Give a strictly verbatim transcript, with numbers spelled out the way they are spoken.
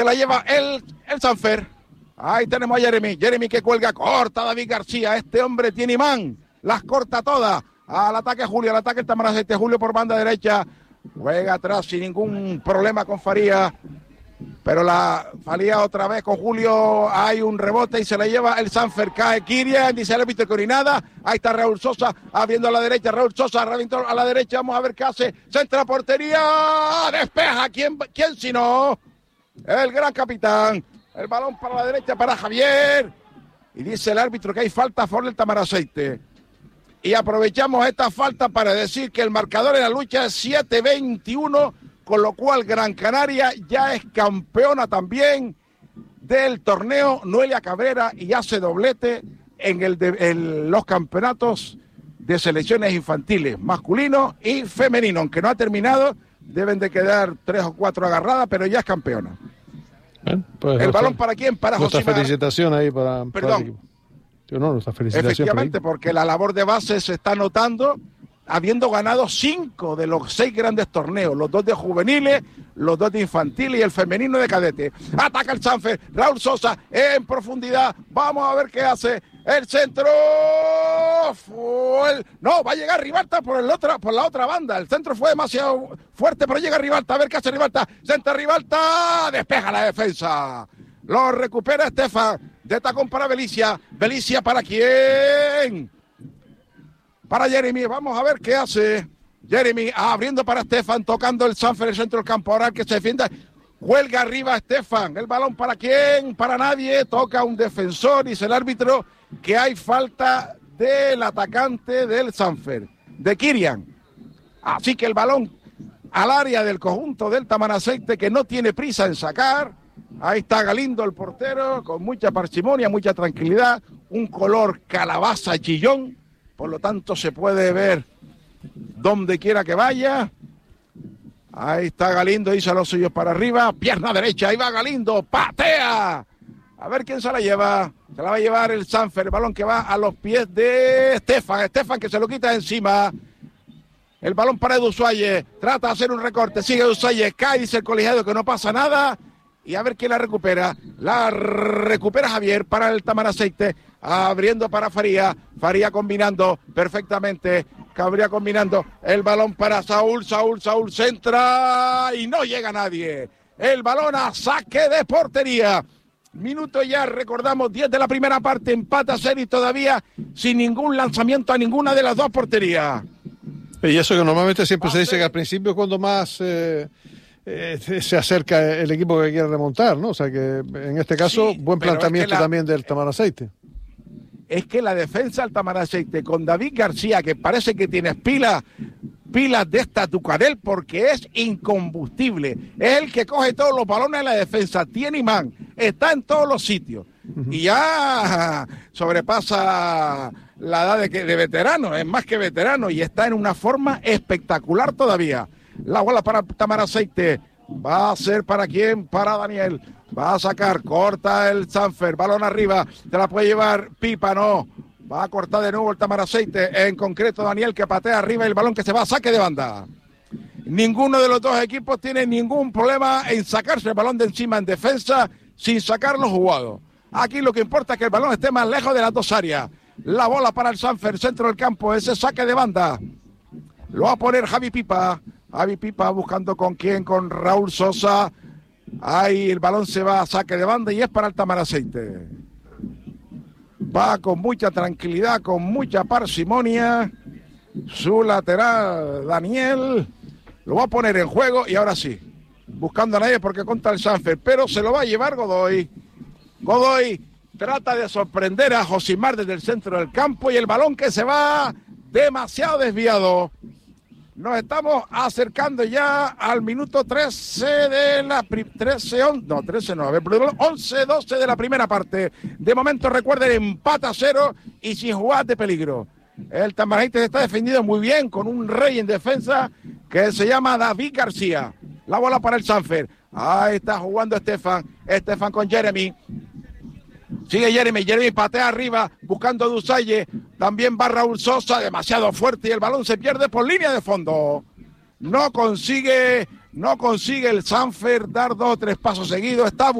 Se la lleva el, el Sanfer. Ahí tenemos a Jeremy. Jeremy que cuelga, corta David García. Este hombre tiene imán. Las corta todas. Al ataque Julio, al ataque el Tamaracete. Julio por banda derecha. Juega atrás sin ningún problema con Faría. Pero la Faría otra vez con Julio. Hay un rebote y se la lleva el Sanfer. Cae Kirian, dice el árbitro que nada. Ahí está Raúl Sosa, abriendo a la derecha. Raúl Sosa, reventó a la derecha. Vamos a ver qué hace. Centra portería. Despeja. ¿Quién, quién si no? El gran capitán. El balón para la derecha para Javier. Y dice el árbitro que hay falta a favor del Tamaraceite. Y aprovechamos esta falta para decir que el marcador en la lucha es siete veintiuno, con lo cual Gran Canaria ya es campeona también del torneo. Noelia Cabrera y hace doblete en, el de, en los campeonatos de selecciones infantiles, masculino y femenino. Aunque no ha terminado, deben de quedar tres o cuatro agarradas, pero ya es campeona. Bien, pues, ¿El balón para quién? Para Josimar. Nuestra felicitación ahí para, Perdón. para el equipo. No, nuestra felicitación. Efectivamente, porque la labor de base se está notando, habiendo ganado cinco de los seis grandes torneos, los dos de juveniles, los dos de infantiles y el femenino de cadete. Ataca el Sanfer, Raúl Sosa en profundidad, vamos a ver qué hace. El centro, fue el... no, va a llegar Ribalta por, el otra, por la otra banda. El centro fue demasiado fuerte, pero llega Ribalta, a ver qué hace Ribalta. Centra Ribalta, despeja la defensa. Lo recupera Estefan. De tacón para Belicia. Belicia para quién? Para Jeremy. Vamos a ver qué hace. Jeremy abriendo para Estefan, tocando el Sanfer en el centro del campo. Ahora que se defienda. Cuelga arriba Estefan. El balón para quién? Para nadie. Toca un defensor. Dice el árbitro que hay falta del atacante del Sanfer, de Kirian. Así que el balón al área del conjunto del Tamaraceite, que no tiene prisa en sacar. Ahí está Galindo, el portero, con mucha parsimonia, mucha tranquilidad, un color calabaza chillón, por lo tanto se puede ver donde quiera que vaya. Ahí está Galindo, hizo los suyos para arriba, pierna derecha, ahí va Galindo, patea. A ver quién se la lleva. Se la va a llevar el Sanfer, el balón que va a los pies de Estefan. Estefan que se lo quita encima. El balón para Edu Suárez, trata de hacer un recorte, sigue Edu Suárez, cae, dice el colegiado que no pasa nada. Y a ver quién la recupera. La recupera Javier para el Tamaraceite. Abriendo para Faría. Faría combinando perfectamente. Cabría combinando. El balón para Saúl. Saúl, Saúl centra. Y no llega nadie. El balón a saque de portería. Minuto ya, recordamos, diez de la primera parte. Empata serie todavía sin ningún lanzamiento a ninguna de las dos porterías. Y eso que normalmente siempre se dice que al principio es cuando más... Eh... Eh, se acerca el equipo que quiere remontar, ¿no? O sea que en este caso, sí, buen planteamiento es que la, también del Tamaraceite. Es que la defensa del Tamaraceite con David García, que parece que tiene pilas, pilas de esta Tucanel, porque es incombustible. Es el que coge todos los balones de la defensa, tiene imán, está en todos los sitios. Uh-huh. Y ya sobrepasa la edad de, que, de veterano, es más que veterano, y está en una forma espectacular todavía. La bola para Tamaraceite. Va a ser para quién? Para Daniel. Va a sacar. Corta el Sanfer. Balón arriba. Se la puede llevar Pipa. No. Va a cortar de nuevo el Tamaraceite. En concreto Daniel que patea arriba el balón que se va a saque de banda. Ninguno de los dos equipos tiene ningún problema en sacarse el balón de encima en defensa sin sacarlo jugado. Aquí lo que importa es que el balón esté más lejos de las dos áreas. La bola para el Sanfer. Centro del campo. Ese saque de banda. Lo va a poner Javi Pipa. Javi Pipa buscando con quién, con Raúl Sosa. Ahí el balón se va a saque de banda y es para el Tamaraceite. Va con mucha tranquilidad, con mucha parsimonia. Su lateral, Daniel, lo va a poner en juego y ahora sí. Buscando a nadie porque contra el Sanfer, pero se lo va a llevar Godoy. Godoy trata de sorprender a Josimar desde el centro del campo y el balón que se va demasiado desviado. Nos estamos acercando ya al minuto trece de la... trece, no, trece no, a ver, once doce de la primera parte. De momento, recuerden, empata a cero y sin jugar de peligro. El Tamaraceite está defendido muy bien con un rey en defensa que se llama David García. La bola para el Sanfer. Ahí está jugando Estefan. Estefan con Jeremy. Sigue Jeremy, Jeremy patea arriba, buscando a Dusalle, también va Raúl Sosa, demasiado fuerte y el balón se pierde por línea de fondo. No consigue no consigue el Sanfer dar dos o tres pasos seguidos, está